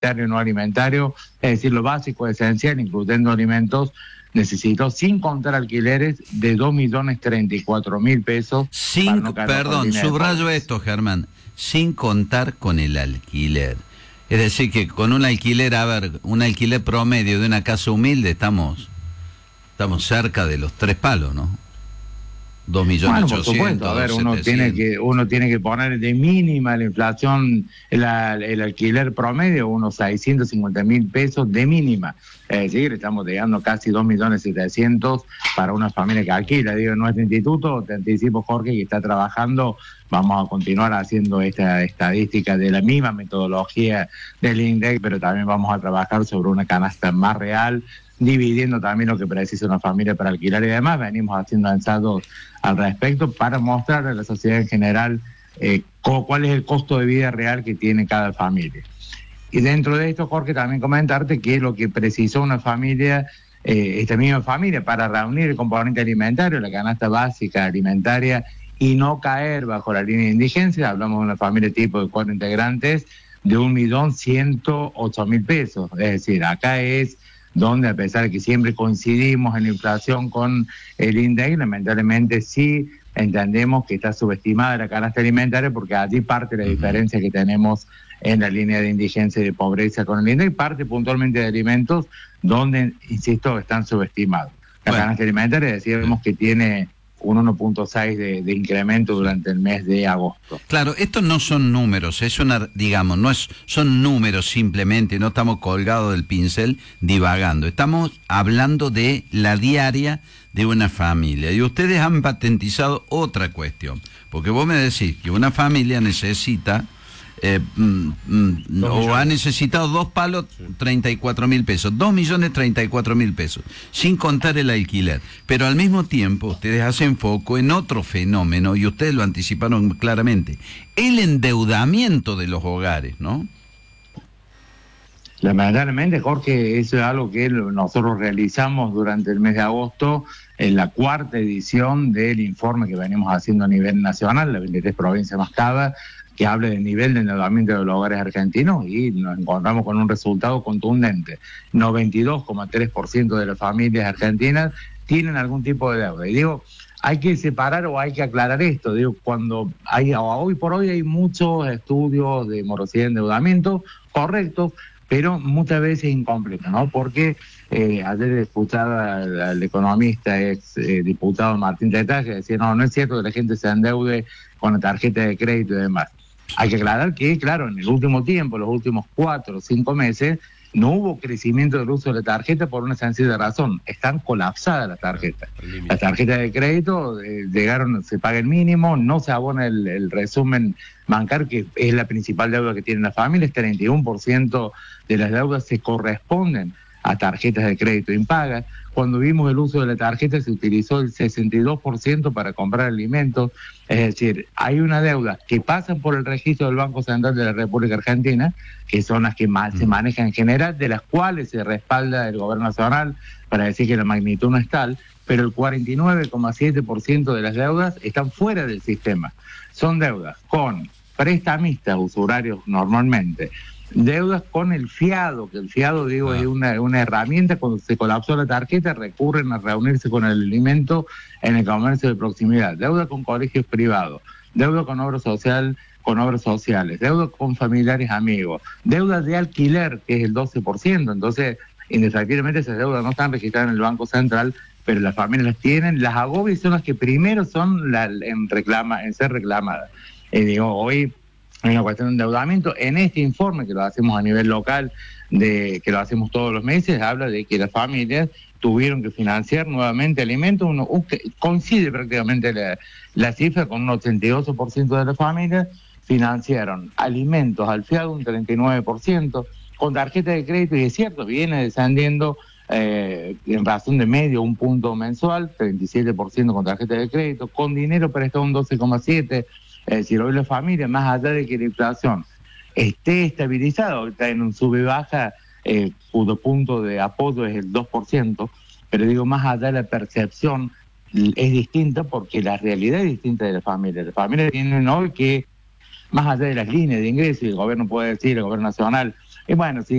alimentario y no alimentario, es decir, lo básico, esencial, incluyendo alimentos, necesito, sin contar alquileres, de 2.034.000 pesos. Perdón, subrayo esto, Germán, sin contar con el alquiler. Es decir, que con un alquiler, un alquiler promedio de una casa humilde estamos cerca de los 3 palos, ¿no? 2.800.000. Bueno, por supuesto, a ver, uno tiene que poner de mínima la inflación, el alquiler promedio, unos 650.000 pesos de mínima. Es decir, estamos llegando casi 2.700.000 para una familia que alquila. Digo, en nuestro instituto, te anticipo, Jorge, que está trabajando, vamos a continuar haciendo esta estadística de la misma metodología del INDEC, pero también vamos a trabajar sobre una canasta más real, dividiendo también lo que precisa una familia para alquilar y demás. Venimos haciendo ensayos al respecto para mostrar a la sociedad en general cuál es el costo de vida real que tiene cada familia. Y dentro de esto, Jorge, también comentarte que es lo que precisó una familia, esta misma familia, para reunir el componente alimentario, la canasta básica alimentaria, y no caer bajo la línea de indigencia. Hablamos de una familia tipo de 4 integrantes de 1.108.000 pesos. Es decir, acá es donde, a pesar de que siempre coincidimos en la inflación con el INDEC, lamentablemente sí entendemos que está subestimada la canasta alimentaria, porque allí parte la diferencia que tenemos en la línea de indigencia y de pobreza con el INDEC, parte puntualmente de alimentos donde, insisto, están subestimados. La canasta alimentaria decíamos que tiene un 1.6 de incremento durante el mes de agosto. Claro, estos no son números, es una, digamos, son números simplemente, no estamos colgados del pincel divagando, estamos hablando de la diaria de una familia. Y ustedes han patentizado otra cuestión, porque vos me decís que una familia necesita o ha necesitado 2 palos, 34.000 pesos, 2.034.000 pesos, sin contar el alquiler. Pero al mismo tiempo ustedes hacen foco en otro fenómeno, y ustedes lo anticiparon claramente, el endeudamiento de los hogares, ¿no? Lamentablemente, Jorge, eso es algo que nosotros realizamos durante el mes de agosto, en la 4ª edición del informe que venimos haciendo a nivel nacional, la 23 provincias más cada, que hable del nivel de endeudamiento de los hogares argentinos, y nos encontramos con un resultado contundente. 92,3% de las familias argentinas tienen algún tipo de deuda. Y digo, hay que separar o hay que aclarar esto. Digo, cuando hoy por hoy hay muchos estudios de morosidad y endeudamiento correctos, pero muchas veces incompletos, ¿no? Porque ayer escuchaba al economista, ex diputado Martín Tetaz, que decía, no es cierto que la gente se endeude con la tarjeta de crédito y demás. Hay que aclarar que, claro, en el último tiempo, los últimos 4 o 5 meses, no hubo crecimiento del uso de la tarjeta por una sencilla razón: están colapsadas las tarjetas. Las tarjetas de crédito se paga el mínimo, no se abona el resumen bancario, que es la principal deuda que tienen las familias. 31% de las deudas se corresponden a tarjetas de crédito impagas. Cuando vimos el uso de la tarjeta, se utilizó el 62% para comprar alimentos. Es decir, hay una deuda que pasan por el registro del Banco Central de la República Argentina, que son las que más se manejan en general, de las cuales se respalda el gobierno nacional para decir que la magnitud no es tal, pero el 49,7% de las deudas están fuera del sistema. Son deudas con prestamistas usurarios normalmente, deudas con el fiado, que el fiado, digo, es una herramienta. Cuando se colapsó la tarjeta, recurren a reunirse con el alimento en el comercio de proximidad. Deuda con colegios privados, deuda con obras sociales, deuda con familiares amigos, deuda de alquiler, que es el 12%. Entonces, indefectiblemente esas deudas no están registradas en el Banco Central, pero las familias las tienen, las agobian, y son las que primero son en ser reclamadas. Hoy hay una cuestión de endeudamiento. En este informe, que lo hacemos a nivel local, que lo hacemos todos los meses, habla de que las familias tuvieron que financiar nuevamente alimentos. Coincide prácticamente la cifra, con un 82% de las familias financiaron alimentos al fiado, un 39%, con tarjeta de crédito, y es cierto, viene descendiendo en razón de medio un punto mensual, 37% con tarjeta de crédito, con dinero prestado un 12,7%. Es decir, hoy la familia, más allá de que la inflación esté estabilizada, ahorita en un sube-baja, cuyo punto de apoyo es el 2%, pero digo, más allá de la percepción es distinta, porque la realidad es distinta de la familia. Las familias tienen hoy que, más allá de las líneas de ingresos, el gobierno puede decir, el gobierno nacional, bueno, sí,